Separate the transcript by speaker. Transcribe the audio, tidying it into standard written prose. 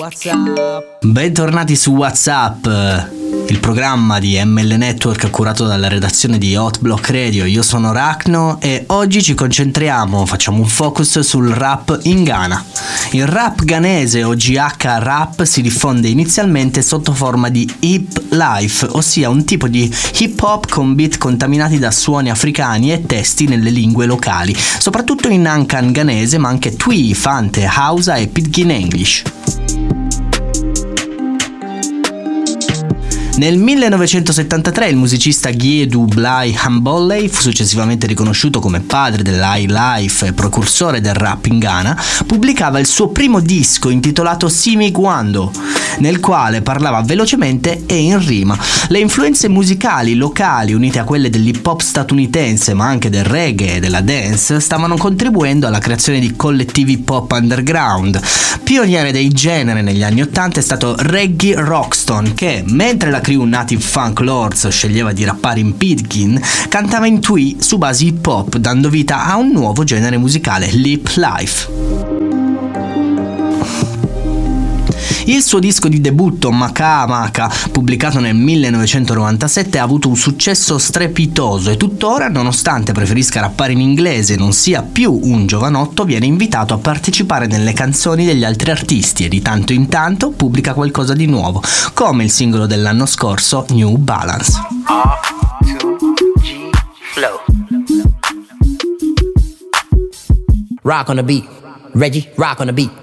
Speaker 1: WhatsApp. Bentornati su WhatsApp, il programma di ML Network curato dalla redazione di Hot Block Radio. Io sono Rachno e oggi ci concentriamo, facciamo un focus sul rap in Ghana. Il rap ghanese o GH rap si diffonde inizialmente sotto forma di hip life, ossia un tipo di hip hop con beat contaminati da suoni africani e testi nelle lingue locali, soprattutto in Nankan ghanese, ma anche Twi, Fante, Hausa e Pidgin English. Nel 1973 il musicista Gyedu Blai Hambolley, fu successivamente riconosciuto come padre dell'high life e precursore del rap in Ghana, pubblicava il suo primo disco intitolato Simi Gwando, nel quale parlava velocemente e in rima. Le influenze musicali locali, unite a quelle dell'hip hop statunitense ma anche del reggae e della dance, stavano contribuendo alla creazione di collettivi hip hop underground. Pioniere del genere negli anni '80 è stato Reggie Rockston, che mentre la crew Native Funk Lords sceglieva di rappare in Pidgin, cantava in Twi su basi hip hop, dando vita a un nuovo genere musicale, l'hip life. Il suo disco di debutto Maka Maka, pubblicato nel 1997, ha avuto un successo strepitoso e tuttora, nonostante preferisca rappare in inglese e non sia più un giovanotto, viene invitato a partecipare nelle canzoni degli altri artisti e di tanto in tanto pubblica qualcosa di nuovo, come il singolo dell'anno scorso New Balance.
Speaker 2: R2G Flow. Rock on the beat, Reggie, rock on the beat.